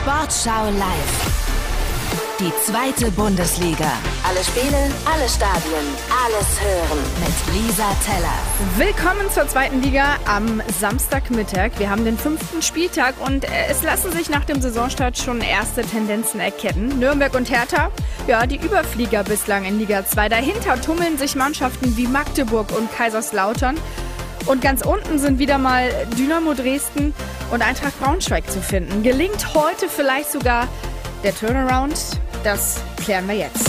Sportschau live. Die zweite Bundesliga. Alle Spiele, alle Stadien, alles hören mit Lisa Teller. Willkommen zur zweiten Liga am Samstagmittag. Wir haben den 5. Spieltag und es lassen sich nach dem Saisonstart schon erste Tendenzen erkennen. Nürnberg und Hertha, ja, die Überflieger bislang in Liga 2. Dahinter tummeln sich Mannschaften wie Magdeburg und Kaiserslautern. Und ganz unten sind wieder mal Dynamo Dresden und Eintracht Braunschweig zu finden. Gelingt heute vielleicht sogar der Turnaround? Das klären wir jetzt.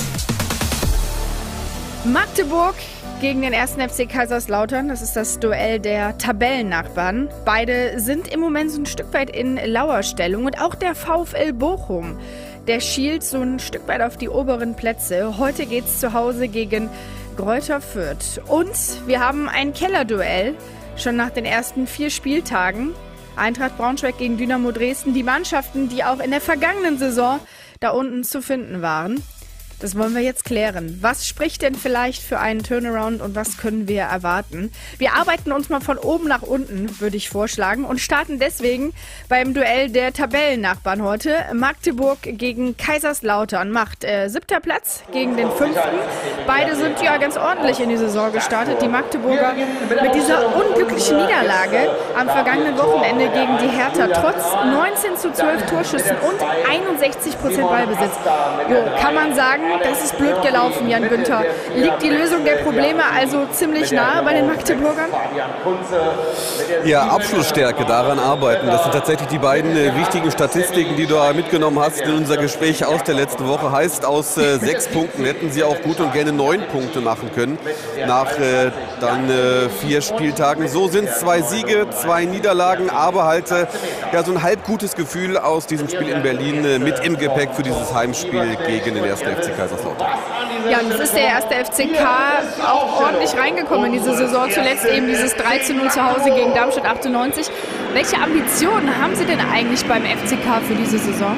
Magdeburg gegen den 1. FC Kaiserslautern. Das ist das Duell der Tabellennachbarn. Beide sind im Moment so ein Stück weit in Lauerstellung. Und auch der VfL Bochum, der schielt so ein Stück weit auf die oberen Plätze. Heute geht's zu Hause gegen Greuther Fürth. Und wir haben ein Kellerduell schon nach den ersten 4 Spieltagen. Eintracht Braunschweig gegen Dynamo Dresden. Die Mannschaften, die auch in der vergangenen Saison da unten zu finden waren. Das wollen wir jetzt klären. Was spricht denn vielleicht für einen Turnaround und was können wir erwarten? Wir arbeiten uns mal von oben nach unten, würde ich vorschlagen, und starten deswegen beim Duell der Tabellennachbarn heute. Magdeburg gegen Kaiserslautern macht 7. Platz gegen den 5. Beide sind ja ganz ordentlich in die Saison gestartet. Die Magdeburger mit dieser unglücklichen Niederlage am vergangenen Wochenende gegen die Hertha trotz 19:12 Torschüssen und 61% Ballbesitz. Jo, kann man sagen, das ist blöd gelaufen, Jan Günther. Liegt die Lösung der Probleme also ziemlich nahe bei den Magdeburgern? Ja, Abschlussstärke, daran arbeiten. Das sind tatsächlich die beiden wichtigen Statistiken, die du mitgenommen hast in unser Gespräch aus der letzten Woche. Heißt, aus 6 Punkten hätten sie auch gut und gerne 9 Punkte machen können nach dann 4 Spieltagen. So sind es 2 Siege, 2 Niederlagen, aber halt ja, so ein halb gutes Gefühl aus diesem Spiel in Berlin mit im Gepäck für dieses Heimspiel gegen den 1. FC Kaiserslautern. Ja, und es ist der 1. FCK auch ordentlich reingekommen in diese Saison. Zuletzt eben dieses 3:0 zu Hause gegen Darmstadt 98. Welche Ambitionen haben Sie denn eigentlich beim FCK für diese Saison?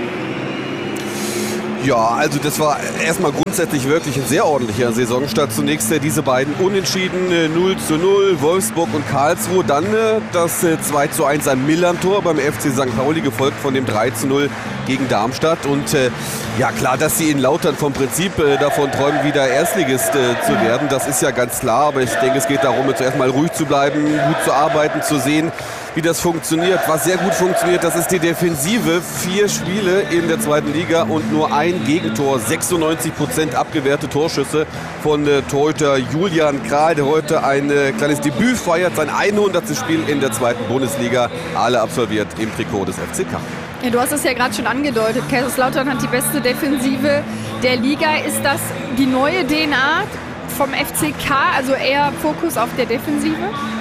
Ja, also das war erstmal grundsätzlich wirklich ein sehr ordentlicher Saisonstart. Zunächst diese beiden Unentschieden, 0:0, Wolfsburg und Karlsruhe. Dann das 2:1 am Millern-Tor beim FC St. Pauli, gefolgt von dem 3:0 gegen Darmstadt. Und ja klar, dass sie in Lautern vom Prinzip davon träumen, wieder Erstligist zu werden, das ist ja ganz klar. Aber ich denke, es geht darum, jetzt erstmal ruhig zu bleiben, gut zu arbeiten, zu sehen, wie das funktioniert. Was sehr gut funktioniert, das ist die Defensive. 4 Spiele in der zweiten Liga und nur ein Gegentor. 96% abgewehrte Torschüsse von Torhüter Julian Kral, der heute ein kleines Debüt feiert. Sein 100. Spiel in der zweiten Bundesliga. Alle absolviert im Trikot des FCK. Ja, du hast es ja gerade schon angedeutet. Kaiserslautern hat die beste Defensive der Liga. Ist das die neue DNA vom FCK? Also eher Fokus auf der Defensive?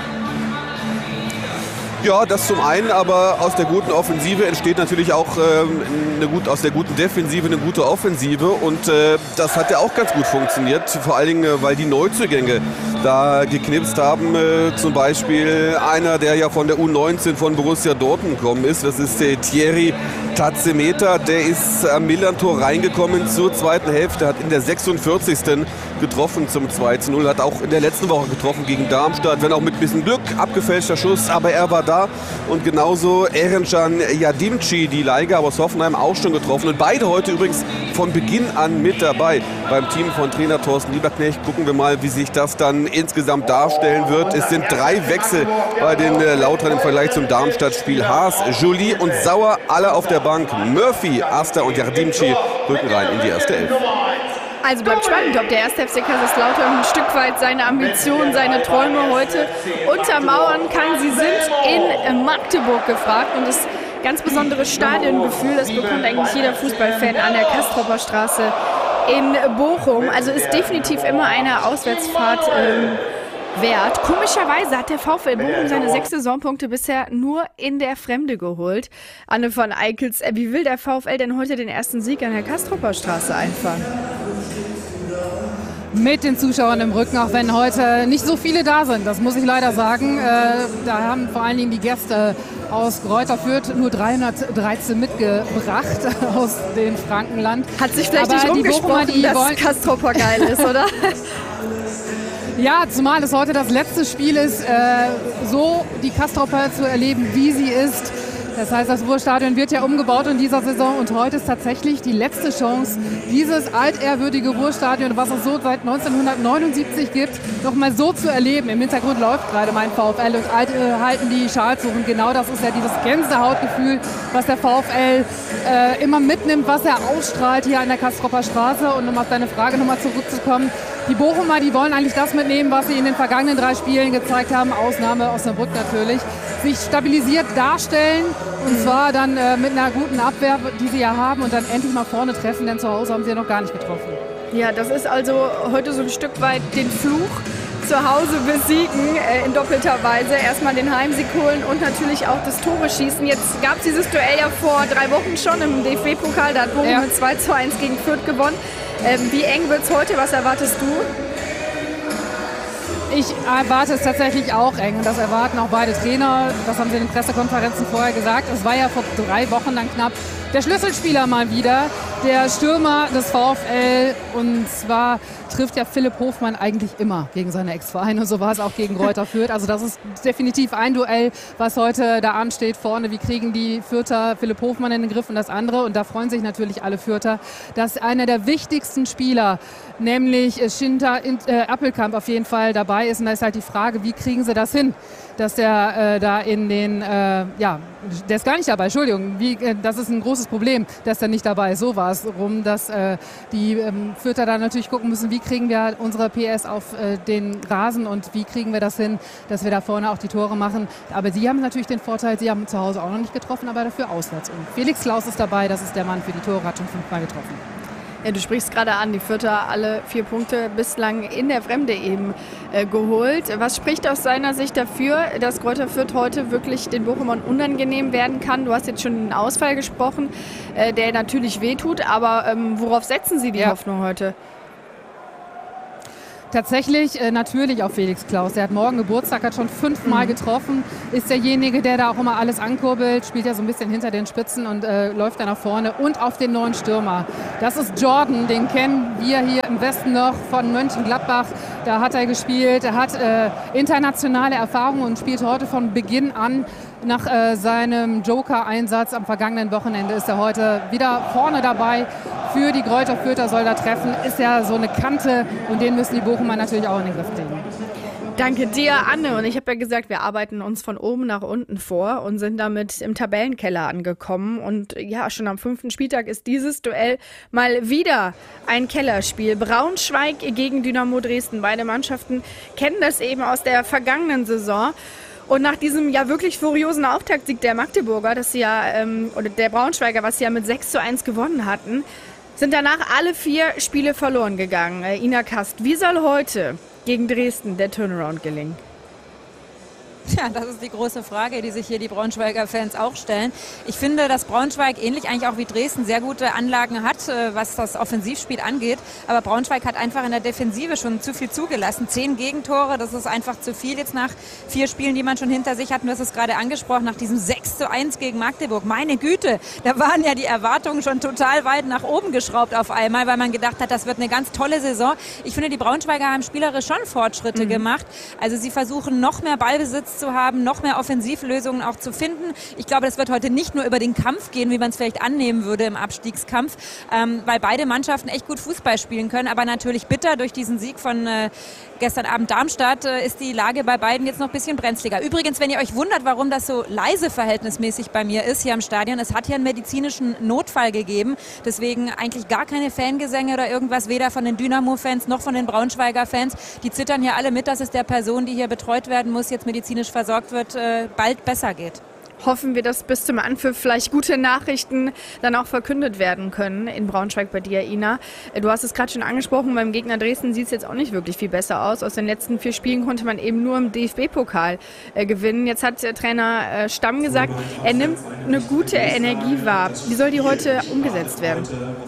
Ja, das zum einen, aber aus der guten Offensive entsteht natürlich auch aus der guten Defensive eine gute Offensive und das hat ja auch ganz gut funktioniert, vor allen Dingen, weil die Neuzugänge da geknipst haben, zum Beispiel einer, der ja von der U19 von Borussia Dortmund gekommen ist, das ist Thierry Tatzemeta, der ist am Millern-Tor reingekommen zur zweiten Hälfte, hat in der 46. getroffen zum 2:0, hat auch in der letzten Woche getroffen gegen Darmstadt, wenn auch mit ein bisschen Glück, abgefälschter Schuss, aber er war da. Und genauso Erencan Yadimci, die Leihgabe aus Hoffenheim, auch schon getroffen. Und beide heute übrigens von Beginn an mit dabei beim Team von Trainer Thorsten Lieberknecht. Gucken wir mal, wie sich das dann insgesamt darstellen wird. Es sind 3 Wechsel bei den Lautern im Vergleich zum Darmstadt-Spiel. Haas, Joly und Sauer, alle auf der Bank. Murphy, Asta und Yadimci rücken rein in die erste Elf. Also bleibt spannend, ob der 1. FC Kaiserslautern ein Stück weit seine Ambitionen, seine Träume heute untermauern kann. Sie sind in Magdeburg gefragt und das ganz besondere Stadiongefühl, das bekommt eigentlich jeder Fußballfan an der Kastropper Straße in Bochum. Also ist definitiv immer eine Auswärtsfahrt wert. Komischerweise hat der VfL Bochum seine 6 Saisonpunkte bisher nur in der Fremde geholt. Anne von Eickels, wie will der VfL denn heute den ersten Sieg an der Kastropper Straße einfahren? Mit den Zuschauern im Rücken, auch wenn heute nicht so viele da sind, das muss ich leider sagen. Da haben vor allen Dingen die Gäste aus Greuther Fürth nur 313 mitgebracht aus dem Frankenland. Hat sich vielleicht nicht rumgesprochen, dass Kastropper geil ist, oder? Ja, zumal es heute das letzte Spiel ist, so die Kastropper zu erleben, wie sie ist. Das heißt, das Ruhrstadion wird ja umgebaut in dieser Saison und heute ist tatsächlich die letzte Chance, dieses altehrwürdige Ruhrstadion, was es so seit 1979 gibt, noch mal so zu erleben. Im Hintergrund läuft gerade mein VfL und halten die Schals hoch. Und genau das ist ja dieses Gänsehautgefühl, was der VfL immer mitnimmt, was er ausstrahlt hier an der Kastropper Straße. Und um auf deine Frage nochmal zurückzukommen, die Bochumer, die wollen eigentlich das mitnehmen, was sie in den vergangenen 3 Spielen gezeigt haben, Ausnahme Osnabrück natürlich, sich stabilisiert darstellen und zwar dann mit einer guten Abwehr, die sie ja haben und dann endlich mal vorne treffen, denn zu Hause haben sie ja noch gar nicht getroffen. Ja, das ist also heute so ein Stück weit den Fluch zu Hause besiegen in doppelter Weise. Erstmal den Heimsieg holen und natürlich auch das Tore schießen. Jetzt gab es dieses Duell ja vor 3 Wochen schon im DFB-Pokal. Da hat Bochum mit 2:1 gegen Fürth gewonnen. Wie eng wird es heute? Was erwartest du? Ich erwarte es tatsächlich auch eng. Und das erwarten auch beide Trainer. Das haben sie in den Pressekonferenzen vorher gesagt. Es war ja vor 3 Wochen dann knapp der Schlüsselspieler mal wieder, der Stürmer des VfL. Und zwar trifft ja Philipp Hofmann eigentlich immer gegen seine Ex-Vereine. So war es auch gegen Greuther Fürth. Also das ist definitiv ein Duell, was heute da ansteht vorne. Wie kriegen die Fürther Philipp Hofmann in den Griff und das andere? Und da freuen sich natürlich alle Fürther, dass einer der wichtigsten Spieler, nämlich Schinter Appelkamp auf jeden Fall dabei ist. Und da ist halt die Frage, wie kriegen sie das hin? Dass der da in den, der ist gar nicht dabei, Entschuldigung, das ist ein großes Problem, dass der nicht dabei ist. So war es rum, dass die Fürther da natürlich gucken müssen, wie kriegen wir unsere PS auf den Rasen und wie kriegen wir das hin, dass wir da vorne auch die Tore machen. Aber sie haben natürlich den Vorteil, sie haben zu Hause auch noch nicht getroffen, aber dafür auswärts. Und Felix Klaus ist dabei, das ist der Mann für die Tore, hat schon 5-mal getroffen. Ja, du sprichst gerade an, die Fürther alle 4 Punkte bislang in der Fremde eben geholt. Was spricht aus seiner Sicht dafür, dass Greuther Fürth heute wirklich den Bochumern unangenehm werden kann? Du hast jetzt schon den Ausfall gesprochen, der natürlich wehtut, aber worauf setzen Sie die Hoffnung heute? Tatsächlich natürlich auf Felix Klaus. Er hat morgen Geburtstag, hat schon 5-mal getroffen, ist derjenige, der da auch immer alles ankurbelt, spielt ja so ein bisschen hinter den Spitzen und läuft dann nach vorne und auf den neuen Stürmer. Das ist Jordan, den kennen wir hier im Westen noch von Mönchengladbach. Da hat er gespielt, er hat internationale Erfahrung und spielt heute von Beginn an. Nach seinem Joker-Einsatz am vergangenen Wochenende ist er heute wieder vorne dabei. Für die Greuther Fürther soll er treffen. Ist ja so eine Kante und den müssen die Bochumer natürlich auch in den Griff kriegen. Danke dir, Anne. Und ich habe ja gesagt, wir arbeiten uns von oben nach unten vor und sind damit im Tabellenkeller angekommen. Und ja, schon am 5. Spieltag ist dieses Duell mal wieder ein Kellerspiel. Braunschweig gegen Dynamo Dresden. Beide Mannschaften kennen das eben aus der vergangenen Saison. Und nach diesem ja wirklich furiosen Auftaktsieg der Magdeburger, das sie ja, oder der Braunschweiger, was sie ja mit 6:1 gewonnen hatten, sind danach alle 4 Spiele verloren gegangen. Ina Kast, wie soll heute gegen Dresden der Turnaround gelingen? Ja, das ist die große Frage, die sich hier die Braunschweiger Fans auch stellen. Ich finde, dass Braunschweig ähnlich eigentlich auch wie Dresden sehr gute Anlagen hat, was das Offensivspiel angeht. Aber Braunschweig hat einfach in der Defensive schon zu viel zugelassen. 10 Gegentore, das ist einfach zu viel jetzt nach 4 Spielen, die man schon hinter sich hat. Und das ist gerade angesprochen, nach diesem 6:1 gegen Magdeburg. Meine Güte, da waren ja die Erwartungen schon total weit nach oben geschraubt auf einmal, weil man gedacht hat, das wird eine ganz tolle Saison. Ich finde, die Braunschweiger haben spielerisch schon Fortschritte gemacht. Also sie versuchen noch mehr Ballbesitz zu haben, noch mehr Offensivlösungen auch zu finden. Ich glaube, das wird heute nicht nur über den Kampf gehen, wie man es vielleicht annehmen würde im Abstiegskampf, weil beide Mannschaften echt gut Fußball spielen können. Aber natürlich bitter durch diesen Sieg von gestern Abend Darmstadt ist die Lage bei beiden jetzt noch ein bisschen brenzliger. Übrigens, wenn ihr euch wundert, warum das so leise verhältnismäßig bei mir ist hier am Stadion, es hat hier einen medizinischen Notfall gegeben. Deswegen eigentlich gar keine Fangesänge oder irgendwas, weder von den Dynamo-Fans noch von den Braunschweiger-Fans. Die zittern hier alle mit, dass es der Person, die hier betreut werden muss, jetzt medizinisch versorgt wird, bald besser geht. Hoffen wir, dass bis zum Anpfiff vielleicht gute Nachrichten dann auch verkündet werden können in Braunschweig bei dir, Ina. Du hast es gerade schon angesprochen, beim Gegner Dresden sieht es jetzt auch nicht wirklich viel besser aus. Aus den letzten 4 Spielen konnte man eben nur im DFB-Pokal gewinnen. Jetzt hat Trainer Stamm gesagt, er nimmt eine gute Energie wahr. Wie soll die heute umgesetzt werden?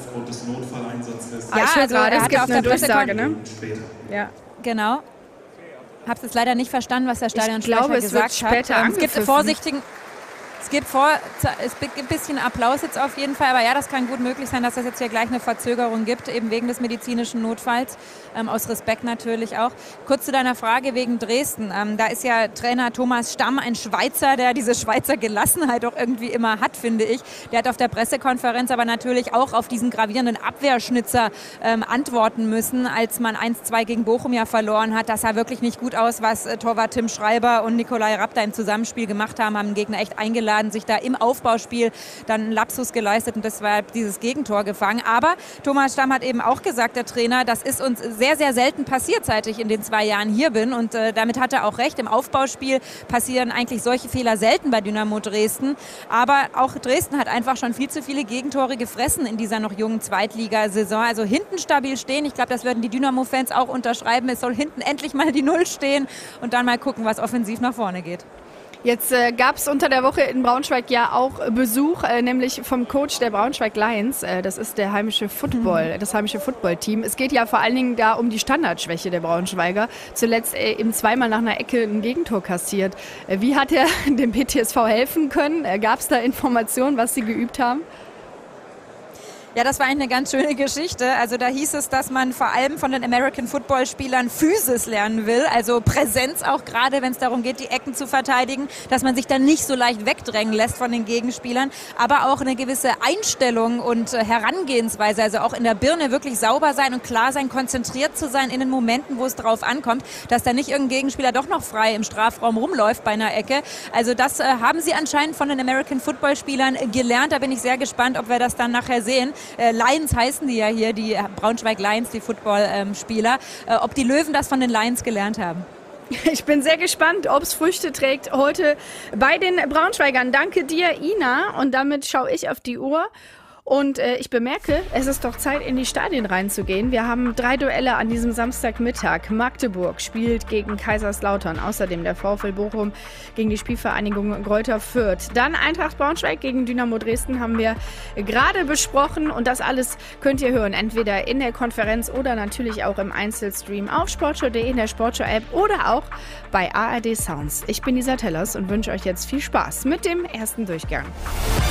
Ja, ich höre gerade, es gibt eine Durchsage, ne? Ja. Genau. Habe es leider nicht verstanden, was der Stadionsprecher gesagt hat. Es gibt Es gibt ein bisschen Applaus jetzt auf jeden Fall, aber ja, das kann gut möglich sein, dass es jetzt hier gleich eine Verzögerung gibt, eben wegen des medizinischen Notfalls, aus Respekt natürlich auch. Kurz zu deiner Frage wegen Dresden. Da ist ja Trainer Thomas Stamm ein Schweizer, der diese Schweizer Gelassenheit auch irgendwie immer hat, finde ich. Der hat auf der Pressekonferenz aber natürlich auch auf diesen gravierenden Abwehrschnitzer antworten müssen, als man 1-2 gegen Bochum ja verloren hat. Das sah wirklich nicht gut aus, was Torwart Tim Schreiber und Nikolai Rapp da im Zusammenspiel gemacht haben den Gegner echt eingeladen, sich da im Aufbauspiel dann einen Lapsus geleistet und deshalb dieses Gegentor gefangen. Aber Thomas Stamm hat eben auch gesagt, der Trainer, das ist uns sehr, sehr selten passiert, seit ich in den 2 Jahren hier bin und damit hat er auch recht. Im Aufbauspiel passieren eigentlich solche Fehler selten bei Dynamo Dresden, aber auch Dresden hat einfach schon viel zu viele Gegentore gefressen in dieser noch jungen Zweitligasaison. Also hinten stabil stehen, ich glaube, das würden die Dynamo-Fans auch unterschreiben. Es soll hinten endlich mal die Null stehen und dann mal gucken, was offensiv nach vorne geht. Jetzt gab es unter der Woche in Braunschweig ja auch Besuch, nämlich vom Coach der Braunschweig Lions. Das ist das heimische Football-Team. Es geht ja vor allen Dingen da um die Standardschwäche der Braunschweiger. Zuletzt eben zweimal nach einer Ecke ein Gegentor kassiert. Wie hat er dem PTSV helfen können? Gab es da Informationen, was sie geübt haben? Ja, das war eine ganz schöne Geschichte. Also da hieß es, dass man vor allem von den American Football Spielern Physis lernen will, also Präsenz auch gerade, wenn es darum geht, die Ecken zu verteidigen, dass man sich dann nicht so leicht wegdrängen lässt von den Gegenspielern, aber auch eine gewisse Einstellung und Herangehensweise, also auch in der Birne wirklich sauber sein und klar sein, konzentriert zu sein in den Momenten, wo es drauf ankommt, dass da nicht irgendein Gegenspieler doch noch frei im Strafraum rumläuft bei einer Ecke. Also das haben sie anscheinend von den American Football Spielern gelernt. Da bin ich sehr gespannt, ob wir das dann nachher sehen. Lions heißen die ja hier, die Braunschweig Lions, die Footballspieler. Ob die Löwen das von den Lions gelernt haben. Ich bin sehr gespannt, ob es Früchte trägt heute bei den Braunschweigern. Danke dir, Ina. Und damit schaue ich auf die Uhr. Und ich bemerke, es ist doch Zeit, in die Stadien reinzugehen. Wir haben 3 Duelle an diesem Samstagmittag. Magdeburg spielt gegen Kaiserslautern. Außerdem der VfL Bochum gegen die Spielvereinigung Greuther Fürth. Dann Eintracht Braunschweig gegen Dynamo Dresden haben wir gerade besprochen. Und das alles könnt ihr hören, entweder in der Konferenz oder natürlich auch im Einzelstream auf sportschau.de, in der Sportschau-App oder auch bei ARD Sounds. Ich bin Lisa Tellers und wünsche euch jetzt viel Spaß mit dem ersten Durchgang.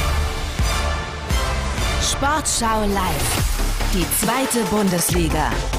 Sportschau live. Die 2. Bundesliga.